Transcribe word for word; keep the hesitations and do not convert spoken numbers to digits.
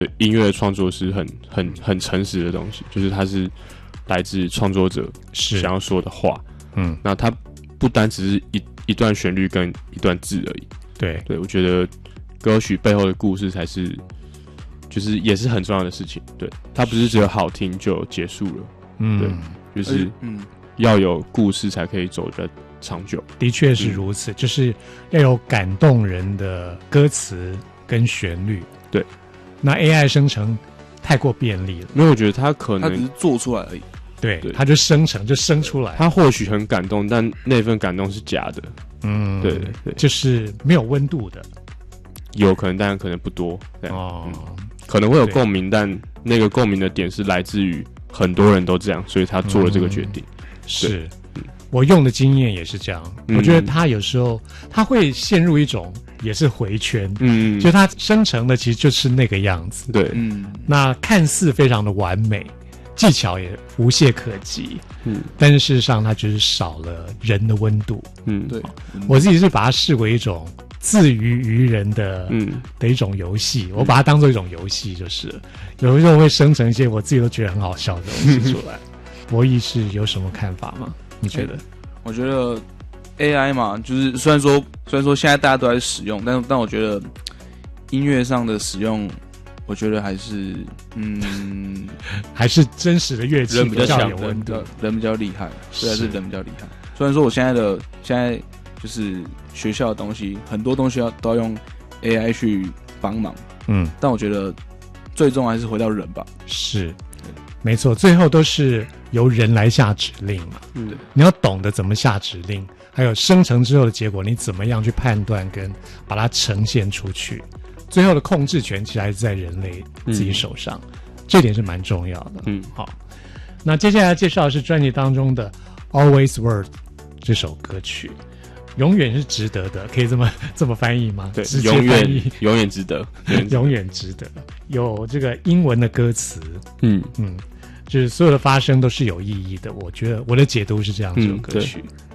音乐创作是很很很诚实的东西，就是它是来自创作者想要说的话。嗯，那它不单只是一一段旋律跟一段字而已。 对对，我觉得歌曲背后的故事才是，就是也是很重要的事情。对，它不是只有好听就结束了。嗯，对，就是嗯，要有故事才可以走得长久。 的确是如此，嗯、就是要有感动人的歌词跟旋律。 对， 那 A I 生成太过便利了， 因为我觉得它可能它只是做出来而已。 对，它就生成就生出来。 它或许很感动，但那份感动是假的。嗯，对对对， 就是没有温度的。 有可能，但可能不多。哦、嗯，可能会有共鸣，但那个共鸣的点是来自于很多人都这样，所以他做了这个决定。 嗯、是、嗯，我用的经验也是这样。嗯、我觉得他有时候他会陷入一种也是回圈，嗯，就他生成的其实就是那个样子。 对， 嗯，那看似非常的完美。技巧也无懈可击，嗯，但是事实上它就是少了人的温度， 嗯，对， 我自己是把它视为一种自娱于人的，嗯，的一种游戏，我把它当做一种游戏，就是有时候会生成一些我自己都觉得很好笑的东西出来。博弈是有什么看法吗？你觉得？ 我觉得 A I 嘛，就是虽然说虽然说现在大家都在使用，但但我觉得音乐上的使用。我觉得还是，嗯， 还是真实的乐器比较有温度， 人比较厉害，虽然是人比较厉害。虽然说我现在的现在就是学校的东西，很多东西要都要用 A I 去帮忙，嗯，但我觉得最终还是回到人吧。 是，没错，最后都是由人来下指令嘛。嗯，你要懂得怎么下指令，还有生成之后的结果，你怎么样去判断跟把它呈现出去。最后的控制权其实还是在人类自己手上，嗯、这点是蛮重要的。嗯，好，那接下来介绍的是专辑当中的《Always Worth》这首歌曲，永远是值得的，可以这么这么翻译吗？ 对，永远永远值得， 永远值得。有这个英文的歌词，嗯嗯，就是所有的发声都是有意义的。我觉得我的解读是这样，这首歌曲。 嗯